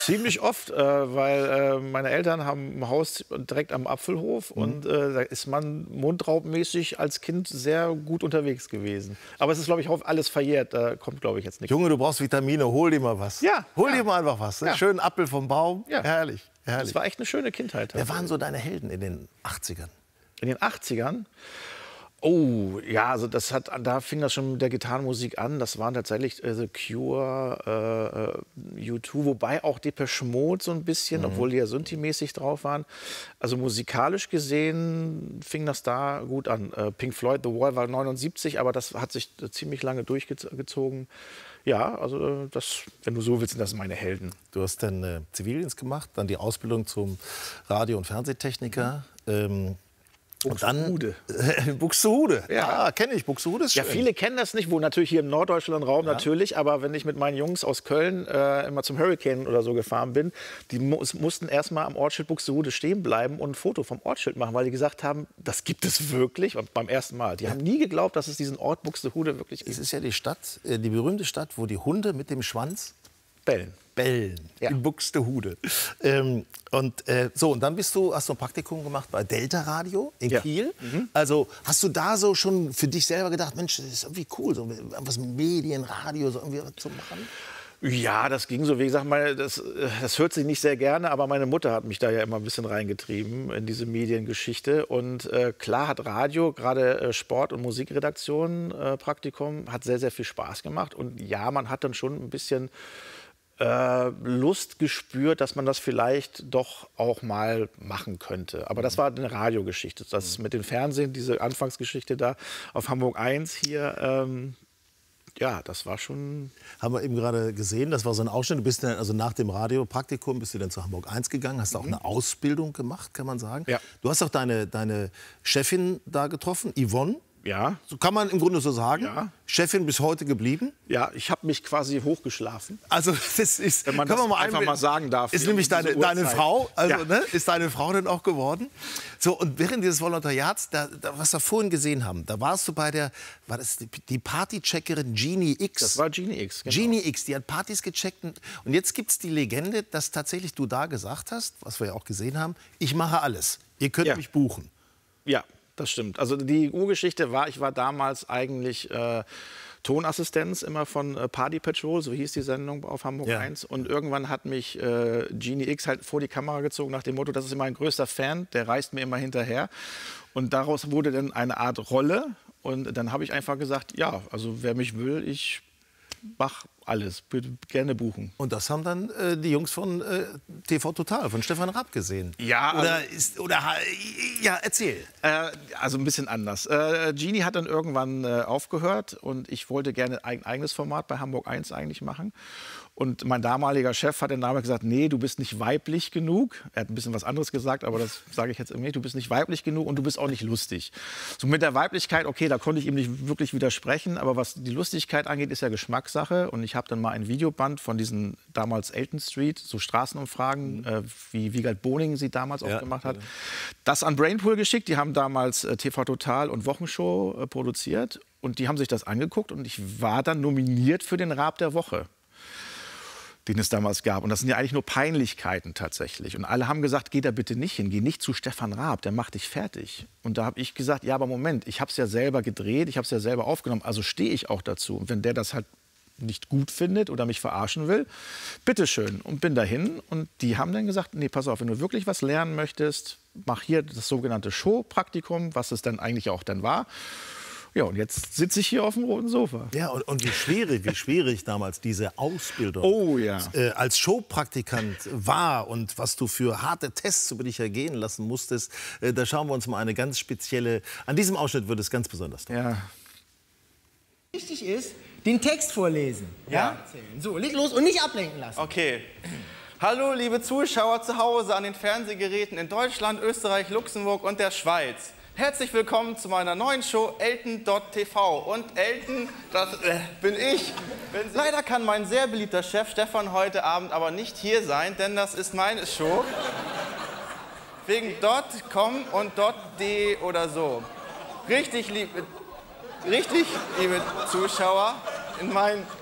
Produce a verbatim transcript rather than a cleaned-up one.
Ziemlich oft, äh, weil äh, meine Eltern haben ein Haus direkt am Apfelhof mhm. und äh, da ist man mundraubmäßig als Kind sehr gut unterwegs gewesen. Aber es ist, glaube ich, alles verjährt, da kommt, glaube ich, jetzt nichts. Junge, du brauchst Vitamine, hol dir mal was. Ja. Hol ja. dir mal einfach was. Ne? Ja. Schönen Apfel vom Baum, ja. herrlich, herrlich. Das war echt eine schöne Kindheit. Wer waren so deine Helden in den achtzigern? In den achtzigern? Oh, ja, also das hat, da fing das schon mit der Gitarrenmusik an. Das waren tatsächlich äh, The Cure, äh, U zwei, wobei auch Depeche Mode so ein bisschen, mhm. obwohl die ja Synthi-mäßig drauf waren. Also musikalisch gesehen fing das da gut an. Äh, Pink Floyd, The Wall war neunundsiebzig, aber das hat sich äh, ziemlich lange durchgezogen. Ja, also das, wenn du so willst, sind das meine Helden. Du hast dann äh, Zivildienst gemacht, dann die Ausbildung zum Radio- und Fernsehtechniker. Mhm. Ähm, Buxtehude. Äh, Buxtehude, ja, ah, kenne ich. Buxtehude ist schön. Ja, viele kennen das nicht, wo natürlich hier im norddeutschen Raum ja. natürlich, aber wenn ich mit meinen Jungs aus Köln äh, immer zum Hurricane oder so gefahren bin, die mu mussten erst mal am Ortsschild Buxtehude stehen bleiben und ein Foto vom Ortsschild machen, weil die gesagt haben, das gibt es wirklich beim ersten Mal. Die ja. haben nie geglaubt, dass es diesen Ort Buxtehude wirklich gibt. Es ist ja die Stadt, äh, die berühmte Stadt, wo die Hunde mit dem Schwanz bellen. Bellen, ja. in Buxtehude. Ähm, und äh, so, und dann bist du, hast du ein Praktikum gemacht bei Delta Radio in ja. Kiel. Mhm. Also hast du da so schon für dich selber gedacht, Mensch, das ist irgendwie cool, so was mit Medien, Radio, so irgendwie was zu machen? Ja, das ging so. Wie gesagt, meine, das, das hört sich nicht sehr gerne, aber meine Mutter hat mich da ja immer ein bisschen reingetrieben in diese Mediengeschichte. Und äh, klar hat Radio, gerade äh, Sport- und Musikredaktion, äh, Praktikum, hat sehr, sehr viel Spaß gemacht. Und ja, man hat dann schon ein bisschen äh, Lust gespürt, dass man das vielleicht doch auch mal machen könnte. Aber das war eine Radiogeschichte. Das mit dem Fernsehen, diese Anfangsgeschichte da auf Hamburg eins hier, ähm, ja, das war schon... Haben wir eben gerade gesehen, das war so ein Ausschnitt. Du bist dann, also nach dem Radiopraktikum bist du dann zu Hamburg eins gegangen, hast mhm. auch eine Ausbildung gemacht, kann man sagen. Ja. Du hast auch deine, deine Chefin da getroffen, Yvonne. Ja. So kann man im Grunde so sagen. Ja. Chefin bis heute geblieben. Ja, ich habe mich quasi hochgeschlafen. Also das ist, wenn man das mal einfach mal sagen darf. Ist nämlich deine, deine Frau, also ja. ne, ist deine Frau denn auch geworden? So, und während dieses Volontariats, da, da, was wir vorhin gesehen haben, da warst du bei der, war das die, die Partycheckerin Genie X? Das war Genie X, genau. Genie X, die hat Partys gecheckt. Und, und jetzt gibt es die Legende, dass tatsächlich du da gesagt hast, was wir ja auch gesehen haben, ich mache alles. Ihr könnt ja. mich buchen. Ja. Das stimmt. Also die Urgeschichte war, ich war damals eigentlich äh, Tonassistenz immer von äh, Party Patrol, so hieß die Sendung auf Hamburg ja. eins. Und irgendwann hat mich äh, Genie X halt vor die Kamera gezogen nach dem Motto, das ist immer ein größter Fan, der reist mir immer hinterher. Und daraus wurde dann eine Art Rolle. Und dann habe ich einfach gesagt, ja, also wer mich will, ich mach alles, bitte gerne buchen. Und das haben dann äh, die Jungs von äh, T V Total, von Stefan Raab gesehen. Ja. Oder, also, ist, oder ja, erzähl. Äh, also ein bisschen anders. Äh, Genie hat dann irgendwann äh, aufgehört und ich wollte gerne ein eigenes Format bei Hamburg eins eigentlich machen. Und mein damaliger Chef hat dann damals gesagt, nee, du bist nicht weiblich genug. Er hat ein bisschen was anderes gesagt, aber das sage ich jetzt irgendwie nicht. Du bist nicht weiblich genug und du bist auch nicht lustig. So mit der Weiblichkeit, okay, da konnte ich ihm nicht wirklich widersprechen. Aber was die Lustigkeit angeht, ist ja Geschmackssache. Und ich habe dann mal ein Videoband von diesen damals Elton Street, so Straßenumfragen, mhm. äh, wie Wiegald Boning sie damals ja, auch gemacht hat, ja. das an Brainpool geschickt. Die haben damals äh, T V Total und Wochenshow äh, produziert. Und die haben sich das angeguckt. Und ich war dann nominiert für den Raab der Woche, den es damals gab. Und das sind ja eigentlich nur Peinlichkeiten tatsächlich. Und alle haben gesagt, geh da bitte nicht hin, geh nicht zu Stefan Raab, der macht dich fertig. Und da habe ich gesagt, ja, aber Moment, ich habe es ja selber gedreht, ich habe es ja selber aufgenommen, also stehe ich auch dazu. Und wenn der das halt nicht gut findet oder mich verarschen will, bitteschön. Und bin dahin und die haben dann gesagt, nee, pass auf, wenn du wirklich was lernen möchtest, mach hier das sogenannte Showpraktikum, was es dann eigentlich auch dann war. Ja, und jetzt sitze ich hier auf dem roten Sofa. Ja, und, und wie schwierig, wie schwierig damals diese Ausbildung oh, ja. äh, als Showpraktikant war und was du für harte Tests über dich ergehen lassen musstest, äh, da schauen wir uns mal eine ganz spezielle, an diesem Ausschnitt wird es ganz besonders toll. Ja. Wichtig ist, den Text vorlesen. Ja? Ja? So, leg los und nicht ablenken lassen. Okay. Hallo, liebe Zuschauer zu Hause an den Fernsehgeräten in Deutschland, Österreich, Luxemburg und der Schweiz. Herzlich willkommen zu meiner neuen Show Elton Punkt T V. Und Elton, das äh, bin ich. Leider kann mein sehr beliebter Chef Stefan heute Abend aber nicht hier sein, denn das ist meine Show. Wegen .com und .de oder so. Richtig, liebe, richtig, liebe Zuschauer, in meinen